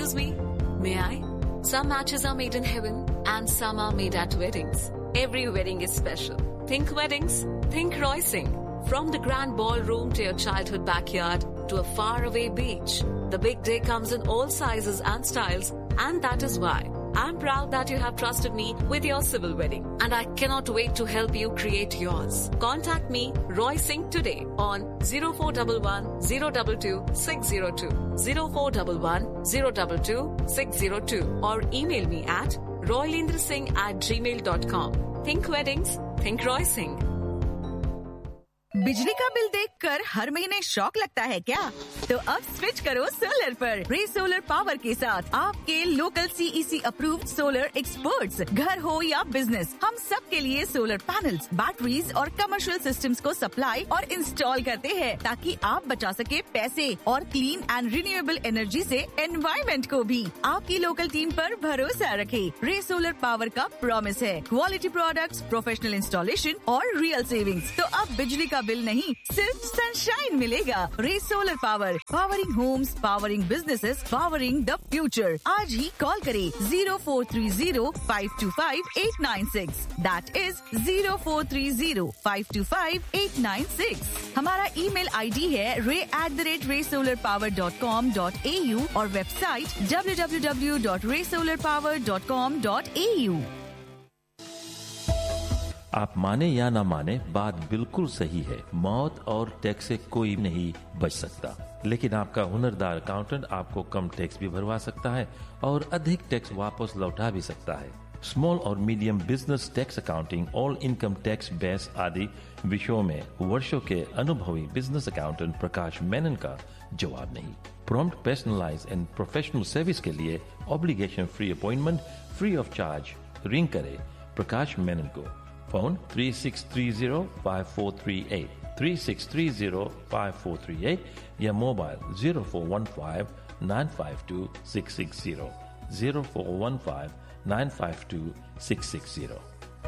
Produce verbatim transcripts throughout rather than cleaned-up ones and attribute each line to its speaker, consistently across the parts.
Speaker 1: Excuse me, may I? Some matches are made in heaven and some are made at weddings. Every wedding is special. Think weddings, think Roysing. From the grand ballroom to your childhood backyard to a faraway beach, the big day comes in all sizes and styles, and that is why I'm proud that you have trusted me with your civil wedding, and I cannot wait to help you create yours. Contact me, Roy Singh, today on zero four one one, zero two two, six zero two, zero four one one, zero two two, six zero two, or email me at roylendrasingh at gmail dot com. Think weddings, think Roy Singh.
Speaker 2: बिजली का bill देखकर हर महीने shock लगता है क्या? तो अब switch करो सोलर पर। रे सोलर पावर के साथ आपके local CEC approved solar experts, घर हो या बिजनेस, हम सब के लिए सोलर पैनल्स, बैटरीज और कमर्शियल सिस्टम्स को सप्लाई और इंस्टॉल करते हैं, ताकि आप बचा सके पैसे और क्लीन एंड रिन्यूएबल एनर्जी से एनवायरमेंट को भी। आपकी लोकल टीम पर भरोसा रखें। रे सोलर पावर का प्रॉमिस है क्वालिटी प्रोडक्ट्स, प्रोफेशनल इंस्टॉलेशन और रियल सेविंग्स। तो अब बिजली का बिल नहीं, सिर्फ सनशाइन मिलेगा। रे solar power, powering Holmes, powering businesses, powering the future. आज ही कॉल करें zero four three zero five to five eight nine six. That is zero four three zero five to five eight nine six. हमारा email ID है रे at the rate रे solar power dot com dot A you और website W W W dot रे solar power dot com dot A you.
Speaker 3: आप माने या ना माने, बात बिल्कुल सही है। मौत और टैक्स से कोई नहीं बच सकता, लेकिन आपका हुनरदार अकाउंटेंट आपको कम टैक्स भी भरवा सकता है और अधिक टैक्स वापस लौटा भी सकता है। स्मॉल और medium business tax accounting, all income tax base आदि विषयों में वर्षों के अनुभवी बिजनेस अकाउंटेंट प्रकाश मेनन का जवाब नहीं। Prompt, personalise and professional service के लिए obligation free appointment free of charge ring करें प्रकाश मेनन को। Phone three six three zero five four three eight, three six three zero five four three eight या mobile zero four one five nine five to six six zero, zero four one five nine five to six six zero.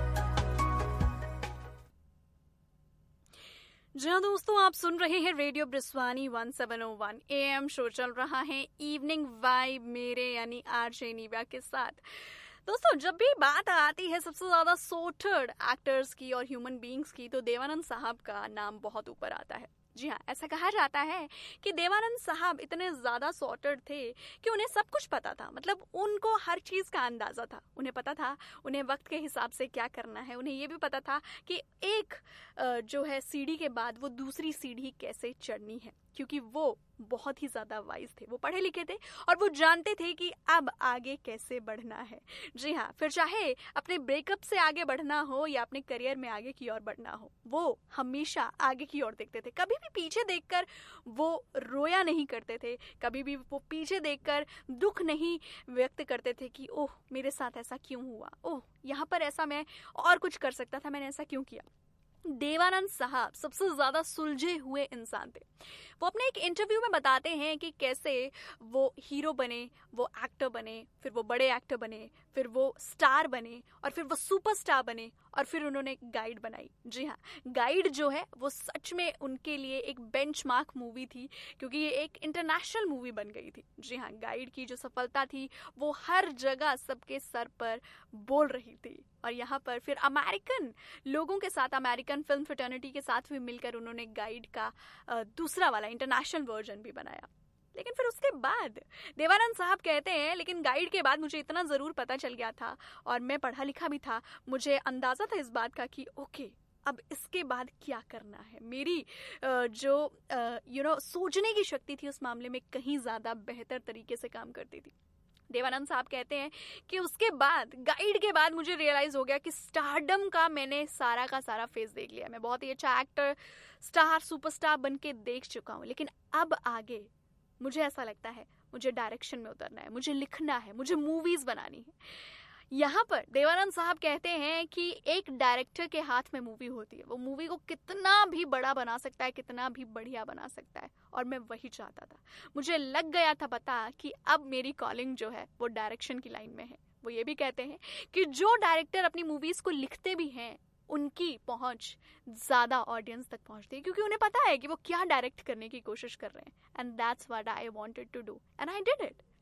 Speaker 4: जी हाँ दोस्तों, आप सुन रहे हैं radio ब्रिस्वानी one seven O one A M. Show चल रहा है evening vibe मेरे यानी आरजे नीवा के साथ। दोस्तों, जब भी बात आती है सबसे ज्यादा सॉर्टेड एक्टर्स की और ह्यूमन बीइंग्स की, तो देवानंद साहब का नाम बहुत ऊपर आता है। जी हाँ, ऐसा कहा जाता है कि देवानंद साहब इतने ज्यादा सॉर्टेड थे कि उन्हें सब कुछ पता था। मतलब उनको हर चीज का अंदाजा था। उन्हें पता था उन्हें वक्त के हिसाब से क्या करना है। उन्हें यह भी पता था कि एक जो है सीढ़ी के बाद वो दूसरी सीढ़ी कैसे चढ़नी है, क्योंकि वो बहुत ही ज्यादा वाइज थे। वो पढ़े लिखे थे और वो जानते थे कि अब आगे कैसे बढ़ना है। जी हाँ, फिर चाहे अपने ब्रेकअप से आगे बढ़ना हो या अपने करियर में आगे की ओर बढ़ना हो, वो हमेशा आगे की ओर देखते थे। कभी भी पीछे देखकर वो रोया नहीं करते थे। कभी भी वो पीछे देखकर दुख नहीं व्यक्त करते थे कि ओह मेरे साथ ऐसा क्यों हुआ, ओह यहाँ पर ऐसा मैं और कुछ कर सकता था, मैंने ऐसा क्यों किया। देवानंद साहब सबसे ज्यादा सुलझे हुए इंसान थे। वो अपने एक इंटरव्यू में बताते हैं कि कैसे वो हीरो बने, वो एक्टर बने, फिर वो बड़े एक्टर बने, फिर वो स्टार बने और फिर वो सुपरस्टार बने और फिर उन्होंने गाइड बनाई। जी हाँ, गाइड जो है वो सच में उनके लिए एक बेंचमार्क मूवी थी, क्योंकि ये एक इंटरनेशनल मूवी बन गई थी। जी हाँ, गाइड की जो सफलता थी वो हर जगह सबके सर पर बोल रही थी। और यहाँ पर फिर अमेरिकन लोगों के साथ, अमेरिकन फिल्म फ्रेटर्निटी के साथ भी मिलकर उन्होंने गाइड का दूसरा वाला इंटरनेशनल वर्जन भी बनाया। लेकिन फिर उसके बाद देवानंद साहब कहते हैं, लेकिन गाइड के बाद मुझे इतना जरूर पता चल गया था और मैं पढ़ा लिखा भी था, मुझे अंदाजा था इस बात का कि ओके अब इसके बाद क्या करना है। मेरी जो यू नो सोचने की शक्ति थी उस मामले में कहीं ज्यादा बेहतर तरीके से काम करती थी। देवानंद साहब कहते हैं कि उसके बाद, गाइड के बाद मुझे रियलाइज हो गया कि स्टारडम का मैंने सारा का सारा फेज देख लिया। मैं बहुत ही अच्छा एक्टर, स्टार, सुपरस्टार बन के देख चुका हूँ, लेकिन अब आगे मुझे ऐसा लगता है मुझे डायरेक्शन में उतरना है, मुझे लिखना है, मुझे मूवीज बनानी है। यहाँ पर देवानंद साहब कहते हैं कि एक डायरेक्टर के हाथ में मूवी होती है, वो मूवी को कितना भी बड़ा बना सकता है, कितना भी बढ़िया बना सकता है, और मैं वही चाहता था। मुझे लग गया था पता कि अब मेरी कॉलिंग जो है वो डायरेक्शन की लाइन में है। वो ये भी कहते हैं कि जो डायरेक्टर अपनी मूवीज को लिखते भी हैं उनकी पहुंच ज्यादा ऑडियंस तक पहुंचती है, क्योंकि उन्हें पता है कि वो क्या डायरेक्ट करने की कोशिश कर रहे हैं। And that's what I wanted to do and I did it.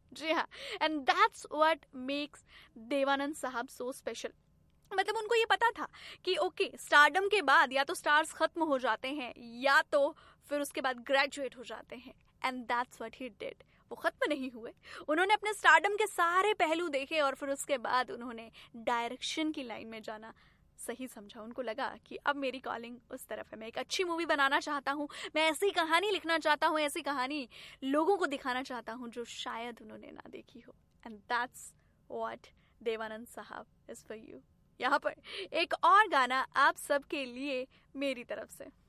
Speaker 4: जी हाँ, and that's what makes Devanand साहब सो स्पेशल। मतलब उनको ये पता था कि ओके स्टारडम के बाद या तो स्टार्स खत्म हो जाते हैं या तो फिर उसके बाद ग्रेजुएट हो जाते हैं, and that's what he did. वो खत्म नहीं हुए, उन्होंने अपने स्टारडम के सारे पहलू देखे और फिर उसके बाद उन्होंने डायरेक्शन की लाइन में जाना सही समझा। उनको लगा कि अब मेरी कॉलिंग उस तरफ है, मैं एक अच्छी मूवी बनाना चाहता हूँ, मैं ऐसी कहानी लिखना चाहता हूँ, ऐसी कहानी लोगों को दिखाना चाहता हूँ जो शायद उन्होंने ना देखी हो, एंड दैट्स व्हाट देवानंद साहब इज फॉर यू। यहाँ पर एक और गाना आप सबके लिए मेरी तरफ से।